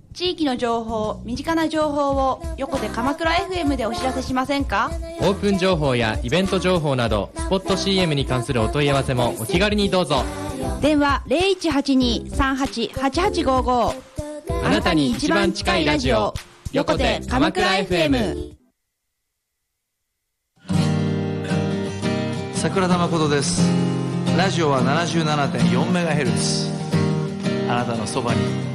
地域の情報、身近な情報を横手鎌倉 FM でお知らせしませんか？ オープン情報やイベント情報などスポット CM に関するお問い合わせもお気軽にどうぞ。 電話 0182-388855。 あなたに一番近いラジオ、横手鎌倉 FM。 桜田誠です。ラジオは 77.4MHz、 あなたのそばに